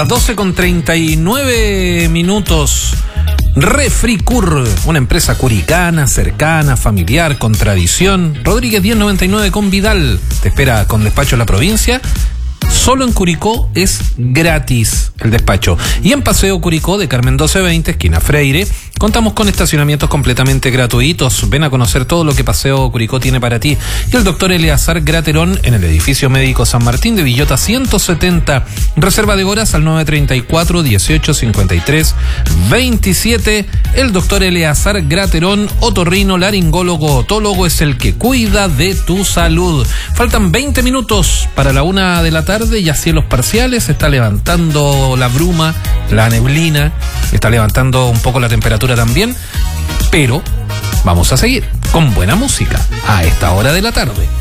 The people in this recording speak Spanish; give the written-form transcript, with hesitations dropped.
12:39. Refricur, una empresa curicana, cercana, familiar, con tradición. Rodríguez 1099 con Vidal. Te espera con despacho en la provincia. Solo en Curicó es gratis el despacho. Y en Paseo Curicó de Carmen 1220, esquina Freire, contamos con estacionamientos completamente gratuitos. Ven a conocer todo lo que Paseo Curicó tiene para ti. Y el doctor Eleazar Graterón en el edificio médico San Martín de Villota 170. Reserva de horas al 934-1853-27. El doctor Eleazar Graterón, otorrino, laringólogo, otólogo, es el que cuida de tu salud. Faltan 20 minutos para la 1 de la tarde. Ya cielos parciales, está levantando la bruma, la neblina, está levantando un poco la temperatura también, pero vamos a seguir con buena música a esta hora de la tarde.